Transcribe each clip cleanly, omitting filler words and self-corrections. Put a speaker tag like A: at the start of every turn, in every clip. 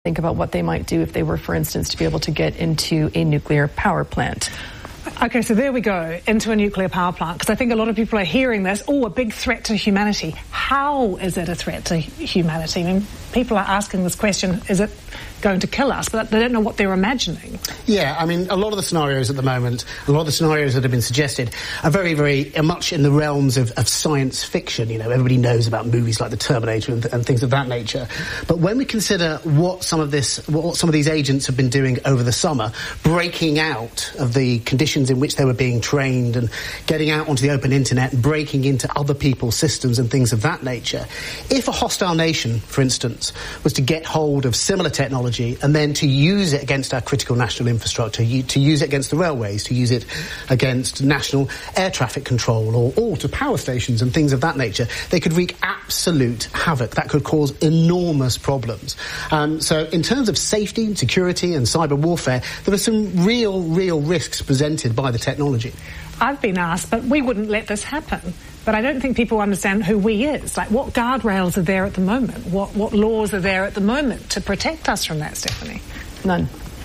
A: think about what they might do if they were, for instance, to be able to get into a nuclear power plant.
B: Okay, so there we go, into a nuclear power plant, because I think a lot of people are hearing this, a big threat to humanity. How is it a threat to humanity? I mean, people are asking this question, is it going to kill us? But they don't know what they're imagining.
C: Yeah, I mean, a lot of the scenarios at the moment, a lot of the scenarios that have been suggested are very, very much in the realms of science fiction. You know, everybody knows about movies like The Terminator and things of that nature. But when we consider what some of these agents have been doing over the summer, breaking out of the conditions in which they were being trained and getting out onto the open internet and breaking into other people's systems and things of that nature, if a hostile nation, for instance, was to get hold of similar technology and then to use it against our critical national infrastructure, to use it against the railways, to use it against national air traffic control or to power stations and things of that nature, they could wreak absolute havoc. That could cause enormous problems. So in terms of safety and security and cyber warfare, there are some real risks presented by the technology.
B: I've been asked, but we wouldn't let this happen. But I don't think people understand who we is. Like, what guardrails are there at the moment? What laws are there at the moment to protect us from that, Stephanie?
A: None.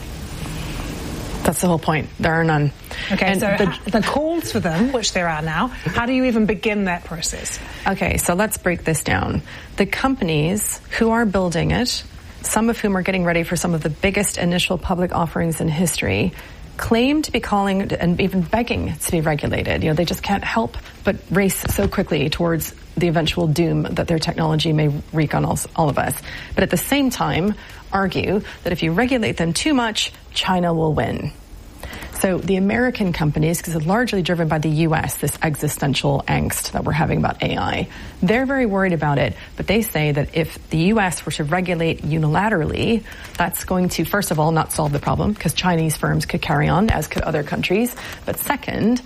A: That's the whole point. There are none.
B: Okay, and so the calls for them, which there are now, how do you even begin that process?
A: Okay, so let's break this down. The companies who are building it, some of whom are getting ready for some of the biggest initial public offerings in history, claim to be calling and even begging to be regulated. You know, they just can't help but race so quickly towards the eventual doom that their technology may wreak on all of us. But at the same time, argue that if you regulate them too much, China will win. So the American companies, because it's largely driven by the U.S., this existential angst that we're having about AI, they're very worried about it, but they say that if the U.S. were to regulate unilaterally, that's going to, first of all, not solve the problem, because Chinese firms could carry on, as could other countries. But second,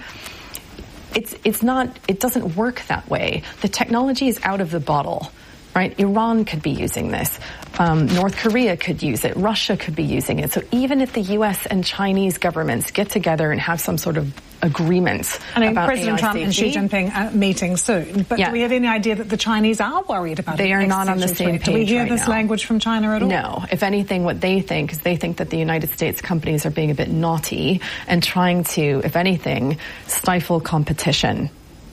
A: it doesn't work that way. The technology is out of the bottle. Right? Iran could be using this. North Korea could use it. Russia could be using it. So even if the U.S. and Chinese governments get together and have some sort of agreement about
B: President
A: AI
B: Trump
A: safety,
B: and Xi Jinping are meeting soon. But do we have any idea that the Chinese are worried about it?
A: They are not on the same page.
B: Do we hear
A: right
B: this
A: now.
B: language from China at all?
A: No. If anything, what they think is they think that the United States companies are being a bit naughty and trying to, if anything, stifle competition.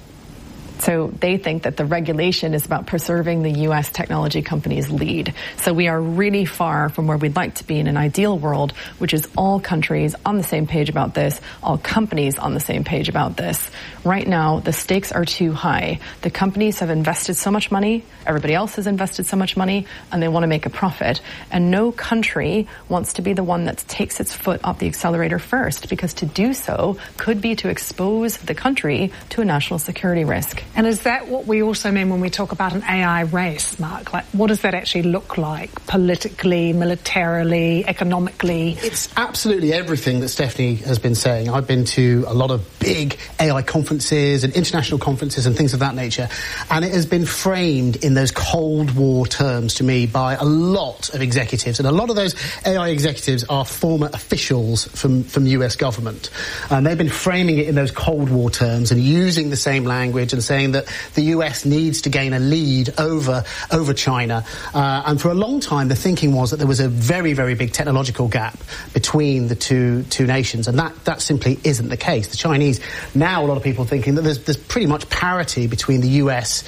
A: So they think that the regulation is about preserving the U.S. technology companies' lead. So we are really far from where we'd like to be in an ideal world, which is all countries on the same page about this, all companies on the same page about this. Right now, the stakes are too high. The companies have invested so much money, everybody else has invested so much money, and they want to make a profit. And no country wants to be the one that takes its foot off the accelerator first, because to do so could be to expose the country to a national security risk.
B: And is that what we also mean when we talk about an AI race, Mark? Like, what does that actually look like politically, militarily, economically?
C: It's absolutely everything that Stephanie has been saying. I've been to a lot of big AI conferences and international conferences and things of that nature, and it has been framed in those Cold War terms to me by a lot of executives, and a lot of those AI executives are former officials from US government. And they've been framing it in those Cold War terms and using the same language and saying that the US needs to gain a lead over China. And for a long time, the thinking was that there was a very, very big technological gap between the two nations, and that simply isn't the case. The Chinese, now a lot of people are thinking that there's pretty much parity between the US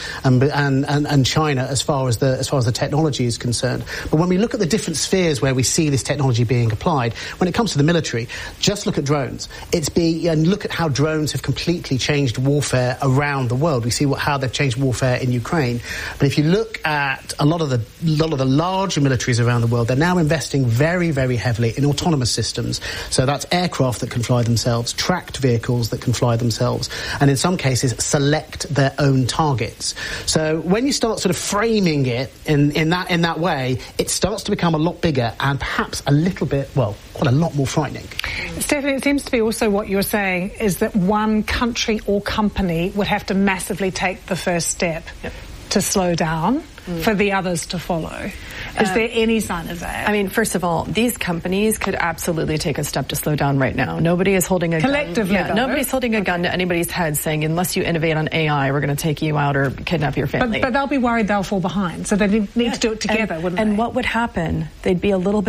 C: and China as far as the technology is concerned. But when we look at the different spheres where we see this technology being applied, when it comes to the military, just look at drones. And look at how drones have completely changed warfare around the world. We see how they've changed warfare in Ukraine. But if you look at a lot of the larger militaries around the world, they're now investing very, very heavily in autonomous systems. So that's aircraft that can fly themselves, tracked vehicles that can fly themselves, and in some cases select their own targets. So when you start sort of framing it in that way, it starts to become a lot bigger and perhaps a little bit, well, quite a lot more frightening.
B: Stephanie, it seems to be also what you're saying is that one country or company would have to massively take the first step.
A: Yep.
B: to slow down for the others to follow. Is there any sign of that?
A: I mean, first of all, these companies could absolutely take a step to slow down right now. Nobody is holding a
B: collectively,
A: gun. Yeah, nobody's holding a gun to anybody's head saying, unless you innovate on AI, we're going to take you out or kidnap your family.
B: But they'll be worried they'll fall behind, so they need to do it together, wouldn't they?
A: And what would happen? They'd be a little bit